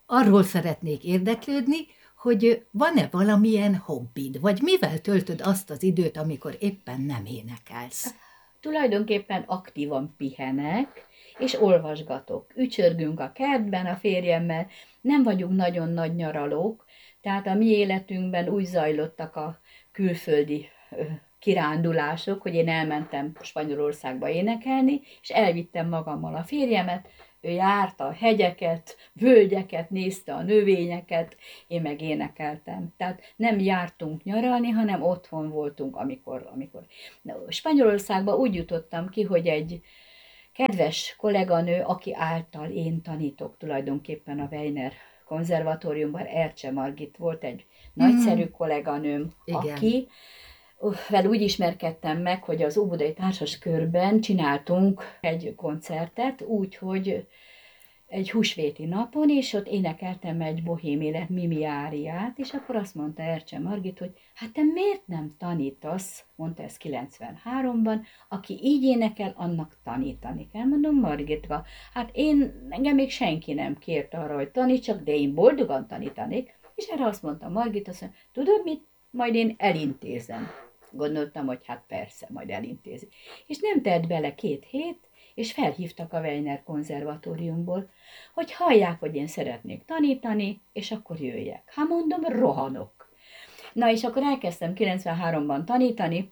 arról szeretnék érdeklődni, hogy van-e valamilyen hobbid, vagy mivel töltöd azt az időt, amikor éppen nem énekelsz? Tulajdonképpen aktívan pihenek, és olvasgatok. Ücsörgünk a kertben a férjemmel, nem vagyunk nagyon nagy nyaralók, tehát a mi életünkben úgy zajlottak a külföldi kirándulások, hogy én elmentem Spanyolországba énekelni, és elvittem magammal a férjemet, ő járta a hegyeket, völgyeket, nézte a növényeket, én meg énekeltem. Tehát nem jártunk nyaralni, hanem otthon voltunk, amikor. Spanyolországba úgy jutottam ki, hogy egy kedves kolléganő, aki által én tanítok tulajdonképpen a Weiner konzervatóriumban, Ercse Margit volt egy nagyszerű kolléganőm, Igen. aki vele úgy ismerkedtem meg, hogy az Óbudai Társas Körben csináltunk egy koncertet, úgyhogy egy húsvéti napon, és ott énekeltem egy bohém élet Mimi áriát, és akkor azt mondta Ercse Margit, hogy hát te miért nem tanítasz, mondta ez 93-ban, aki így énekel, annak tanítani kell. Mondom, Margitka, hát engem még senki nem kért arra, hogy tanítsak, de én boldogan tanítanék, és erre azt mondta Margit, azt mondja, tudod mit, majd én elintézem. Gondoltam, hogy hát persze, majd elintézi. És nem tett bele 2 hét, és felhívtak a Weiner konzervatóriumból, hogy hallják, hogy én szeretnék tanítani, és akkor jöjjek. Hát mondom, rohanok. Na és akkor elkezdtem 93-ban tanítani,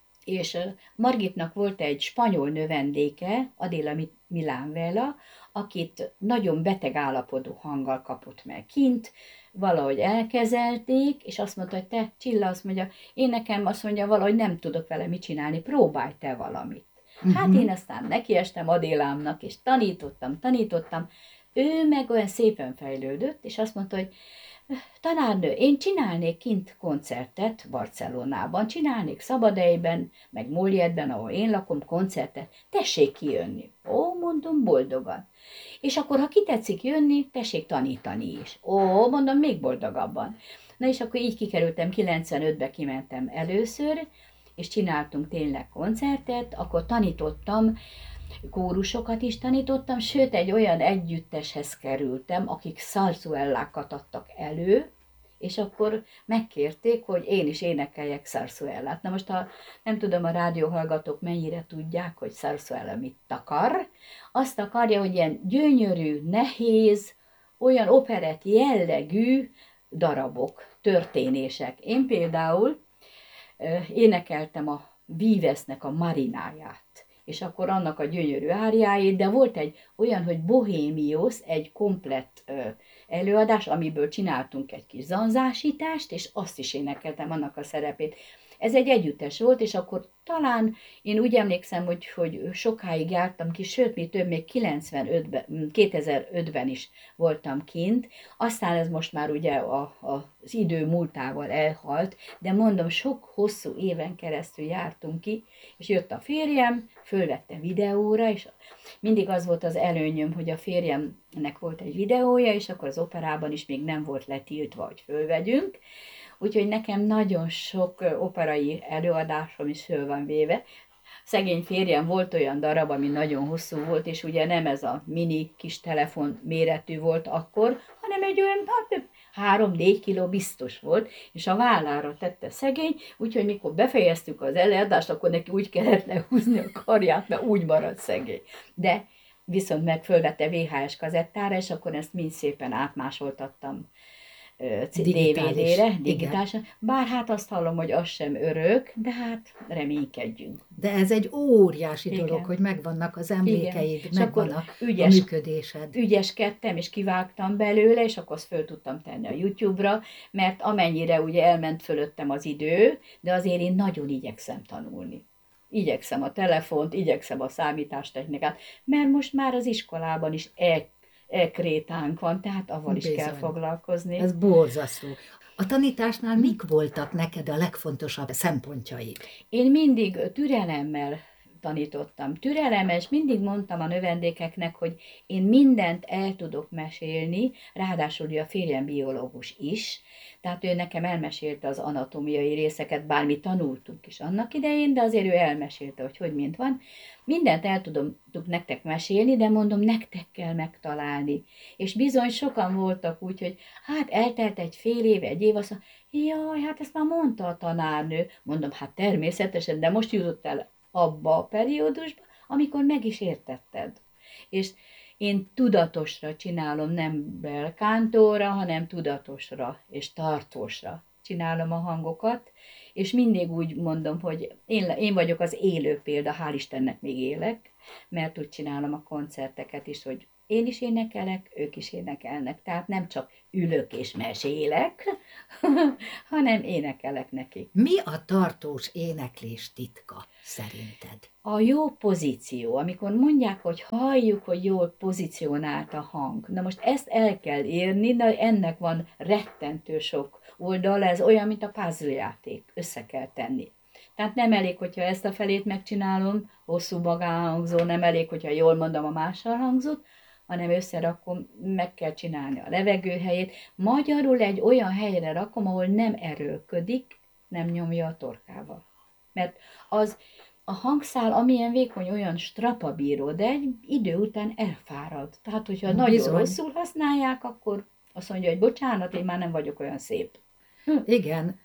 és Margitnak volt egy spanyol növendéke, Adéla Milánvela, akit nagyon beteg állapotú hanggal kapott meg kint, valahogy elkezelték, és azt mondta, hogy te, Csilla, azt mondja, én nekem azt mondja, valahogy nem tudok vele mit csinálni, próbálj te valamit. Hát én aztán nekiestem Adélámnak, és tanítottam, ő meg olyan szépen fejlődött, és azt mondta, hogy tanárnő, én csinálnék kint koncertet Barcelonában, csinálnék Szabadelyben, meg Molière-ben, ahol én lakom, koncertet, tessék kijönni. Ó, mondom, boldogan. És akkor, ha kitetszik jönni, tessék tanítani is. Ó, mondom, még boldogabban. Na és akkor így kikerültem, 95-be kimentem először, és csináltunk tényleg koncertet, akkor tanítottam, kórusokat is tanítottam, sőt egy olyan együtteshez kerültem, akik szarzuellákat adtak elő, és akkor megkérték, hogy én is énekeljek szarzuellát. Na most nem tudom, a rádióhallgatók mennyire tudják, hogy szarzuella mit akar. Azt akarja, hogy ilyen gyönyörű, nehéz, olyan operett jellegű darabok, történések. Én például énekeltem a Vivesnek a Marináját, és akkor annak a gyönyörű áriáit, de volt egy olyan, hogy Bohémios, egy komplett előadás, amiből csináltunk egy kis zanzásítást, és azt is énekeltem, annak a szerepét. Ez egy együttes volt, és akkor talán én úgy emlékszem, hogy sokáig jártam ki, sőt, mi több, még 2005-ben is voltam kint, aztán ez most már ugye az idő múltával elhalt, de mondom, sok hosszú éven keresztül jártunk ki, és jött a férjem, fölvette videóra, és mindig az volt az előnyöm, hogy a férjemnek volt egy videója, és akkor az operában is még nem volt letiltva, hogy fölvegyünk, úgyhogy nekem nagyon sok operai előadásom is föl van véve. Szegény férjem volt olyan darab, ami nagyon hosszú volt, és ugye nem ez a mini kis telefon méretű volt akkor, hanem egy olyan, hát 3-4 kiló biztos volt, és a vállára tette szegény, úgyhogy mikor befejeztük az előadást, akkor neki úgy kellett lehúzni a karját, mert úgy maradt szegény. De viszont meg fölvette VHS kazettára, és akkor ezt mind szépen átmásoltattam DVD-re, digitálisan. Bár hát azt hallom, hogy az sem örök, de hát reménykedjünk. De ez egy óriási dolog, hogy megvannak az emlékeid, és megvan akkor a működésed. Ügyeskedtem, és kivágtam belőle, és akkor azt föl tudtam tenni a YouTube-ra, mert amennyire ugye elment fölöttem az idő, de azért én nagyon igyekszem tanulni. Igyekszem a telefont, igyekszem a számítástechnikát, mert most már az iskolában is krétánk van, tehát avval is kell foglalkozni. Ez borzasztó. A tanításnál mik voltak neked a legfontosabb szempontjaid? Én mindig türelemmel tanítottam. Türelemes, mindig mondtam a növendékeknek, hogy én mindent el tudok mesélni, ráadásul ugye a férjem biológus is, tehát ő nekem elmesélte az anatómiai részeket, bár mi tanultunk is annak idején, de azért ő elmesélte, hogy mint van. Mindent el tudok nektek mesélni, de mondom, nektek kell megtalálni. És bizony sokan voltak úgy, hogy hát eltelt egy fél év, egy év, azt mondja, jaj, hát ezt már mondta a tanárnő. Mondom, hát természetesen, de most jutott el abba a periódusba, amikor meg is értetted. És én tudatosra csinálom, nem belkántóra, hanem tudatosra és tartósra csinálom a hangokat, és mindig úgy mondom, hogy én vagyok az élő példa, hál' Istennek még élek, mert úgy csinálom a koncerteket is, hogy én is énekelek, ők is énekelnek. Tehát nem csak ülök és mesélek, hanem énekelek nekik. Mi a tartós éneklés titka szerinted? A jó pozíció, amikor mondják, hogy halljuk, hogy jól pozícionált a hang. Na most ezt el kell érni, de ennek van rettentő sok oldal, ez olyan, mint a puzzle játék, össze kell tenni. Tehát nem elég, hogyha ezt a felét megcsinálom, hosszú magánhangzó, nem elég, hogyha jól mondom a mással hangzót, hanem összerakom, meg kell csinálni a levegő helyét. Magyarul egy olyan helyre rakom, ahol nem erőlködik, nem nyomja a torkával. Mert az a hangszál, amilyen vékony, olyan strapabíró, de egy idő után elfárad. Tehát, hogyha nagyon rosszul használják, akkor azt mondja, hogy bocsánat, én már nem vagyok olyan szép. Igen,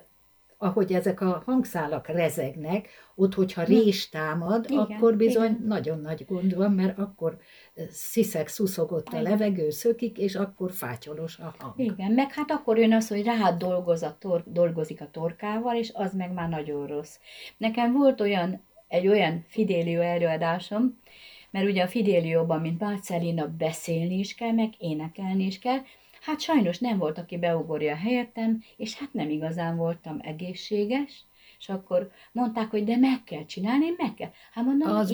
ahogy ezek a hangszálak rezegnek, ott, hogyha rés támad, igen, akkor bizony igen. Nagyon nagy gond van, mert akkor sziszeg, szuszogott a levegő, szökik, és akkor fátyolos a hang. Igen, meg hát akkor jön az, hogy rád dolgozik a torkával, és az meg már nagyon rossz. Nekem volt egy olyan Fidelio előadásom, mert ugye a Fidelióban, mint Marcellina, beszélni is kell, meg énekelni is kell. Hát sajnos nem volt, aki beugorja helyettem, és hát nem igazán voltam egészséges, és akkor mondták, hogy de meg kell csinálni, meg kell. Hát mondom, az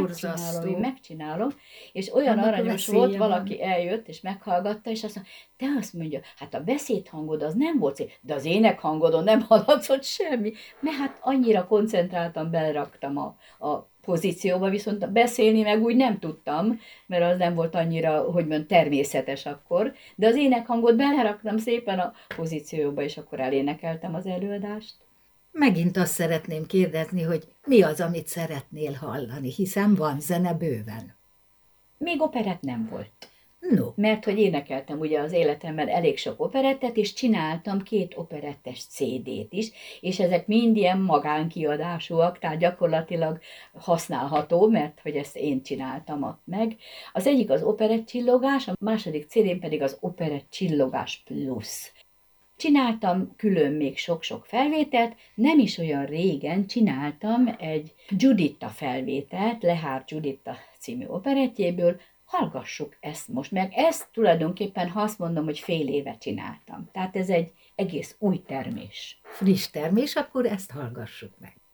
én megcsinálom, és olyan aranyos volt, valaki eljött, és meghallgatta, és azt mondja, te azt mondja, hát a beszédhangod az nem volt szép, de az énekhangodon nem hallatszott semmi, mert hát annyira koncentráltan beleraktam a pozícióba, viszont beszélni meg úgy nem tudtam, mert az nem volt annyira, hogy természetes akkor, de az énekhangot beleraktam szépen a pozícióba, és akkor elénekeltem az előadást. Megint azt szeretném kérdezni, hogy mi az, amit szeretnél hallani, hiszen van zene bőven. Még operett nem volt. No. Mert hogy énekeltem ugye az életemben elég sok operettet, és csináltam 2 operettes CD-t is, és ezek mind ilyen magánkiadásúak, tehát gyakorlatilag használható, mert hogy ezt én csináltam meg. Az egyik az Operett csillogás, a második CD-n pedig az Operett csillogás plusz. Csináltam külön még sok-sok felvételt, nem is olyan régen csináltam egy Giuditta felvételt, Lehár Giuditta című operettjéből. Hallgassuk ezt most meg. Ezt tulajdonképpen, ha azt mondom, hogy fél éve csináltam. Tehát ez egy egész új termés. Friss termés, akkor ezt hallgassuk meg.